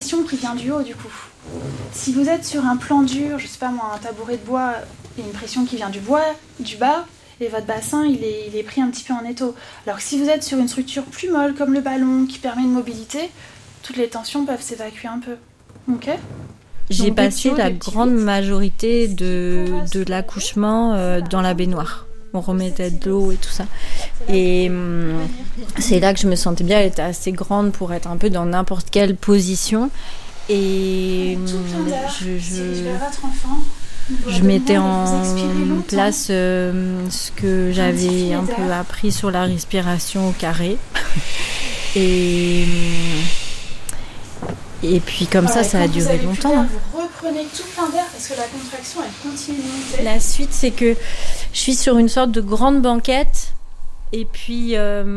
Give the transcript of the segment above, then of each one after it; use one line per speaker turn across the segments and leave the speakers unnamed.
pression qui vient du haut du coup. Si vous êtes sur un plan dur, je sais pas moi, un tabouret de bois, il y a une pression qui vient du bas, et votre bassin il est pris un petit peu en étau. Alors que si vous êtes sur une structure plus molle comme le ballon qui permet une mobilité, toutes les tensions peuvent s'évacuer un peu. Ok ?
J'ai passé la grande majorité de l'accouchement dans la baignoire. On remettait de l'eau et tout ça. Et c'est là que je me sentais bien. Elle était assez grande pour être un peu dans n'importe quelle position. Et je mettais en place ce que j'avais un peu appris sur la respiration au carré. Et puis comme ça a duré longtemps.
Vous reprenez tout plein d'air parce que la contraction elle continue de monter.
La suite c'est que je suis sur une sorte de grande banquette et puis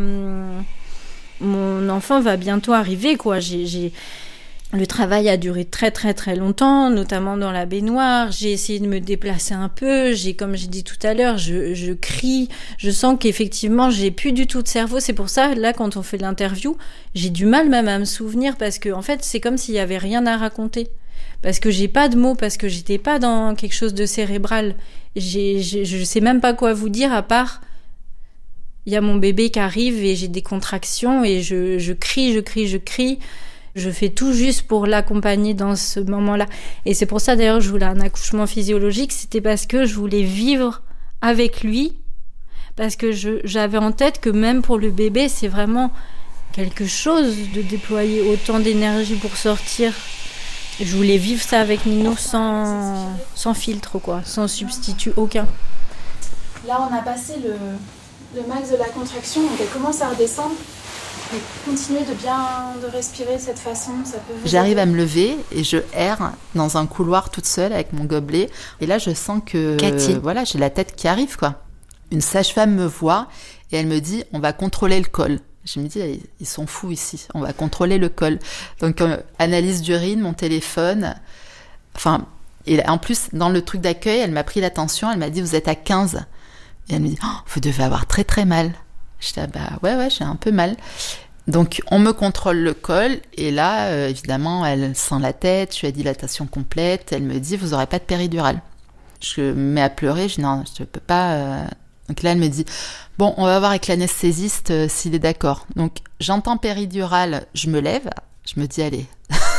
mon enfant va bientôt arriver quoi. Le travail a duré très très très longtemps, notamment dans la baignoire. J'ai essayé de me déplacer un peu. Comme j'ai dit tout à l'heure, je crie. Je sens qu'effectivement, j'ai plus du tout de cerveau. C'est pour ça, là, quand on fait l'interview, j'ai du mal même à me souvenir parce que, en fait, c'est comme s'il y avait rien à raconter. Parce que j'ai pas de mots, parce que j'étais pas dans quelque chose de cérébral. Je sais même pas quoi vous dire à part, il y a mon bébé qui arrive et j'ai des contractions et je crie. Je fais tout juste pour l'accompagner dans ce moment-là. Et c'est pour ça, d'ailleurs, que je voulais un accouchement physiologique. C'était parce que je voulais vivre avec lui. Parce que j'avais en tête que même pour le bébé, c'est vraiment quelque chose de déployer autant d'énergie pour sortir. Je voulais vivre ça avec Nino sans filtre, quoi, sans substitut aucun.
Là, on a passé le max de la contraction, donc elle commence à redescendre. Et continuez de respirer de cette façon, ça peut vous
J'arrive à me lever et je erre dans un couloir toute seule avec mon gobelet. Et là, je sens que j'ai la tête qui arrive, quoi. Une sage-femme me voit et elle me dit « On va contrôler le col ». Je me dis « Ils sont fous ici, on va contrôler le col ». Donc, analyse d'urine, mon téléphone. Enfin, et en plus, dans le truc d'accueil, elle m'a pris la tension, elle m'a dit « Vous êtes à 15 ». Et elle me dit « Oh, vous devez avoir très très mal ». Je dis ouais, j'ai un peu mal. Donc, on me contrôle le col. Et là, évidemment, elle sent la tête. Je suis à dilatation complète. Elle me dit, vous n'aurez pas de péridurale. Je me mets à pleurer. Je dis, non, je ne peux pas. Donc là, elle me dit, bon, on va voir avec l'anesthésiste s'il est d'accord. Donc, j'entends péridurale. Je me lève. Je me dis, allez.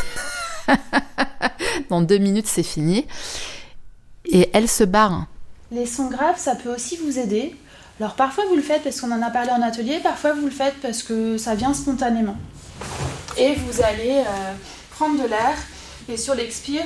Dans 2 minutes, c'est fini. Et elle se barre.
Les sons graves, ça peut aussi vous aider. Alors parfois vous le faites parce qu'on en a parlé en atelier, parfois vous le faites parce que ça vient spontanément. Et vous allez prendre de l'air et sur l'expire,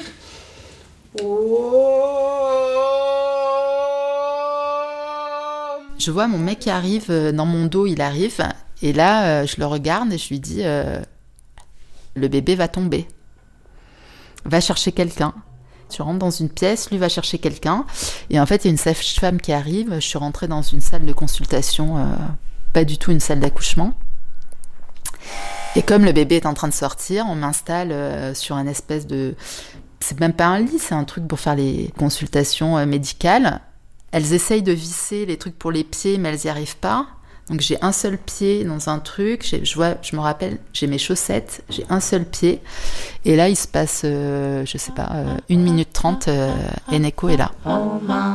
je vois mon mec qui arrive dans mon dos, il arrive et là je le regarde et je lui dis le bébé va tomber, va chercher quelqu'un. Tu rentres dans une pièce, lui va chercher quelqu'un. Et en fait, il y a une sage-femme qui arrive. Je suis rentrée dans une salle de consultation, pas du tout une salle d'accouchement. Et comme le bébé est en train de sortir, on m'installe sur un espèce de... C'est même pas un lit, c'est un truc pour faire les consultations médicales. Elles essayent de visser les trucs pour les pieds, mais elles n'y arrivent pas. Donc j'ai un seul pied dans un truc, je me rappelle, j'ai mes chaussettes, j'ai un seul pied. Et là, il se passe, 1 minute 30, Eneko est là.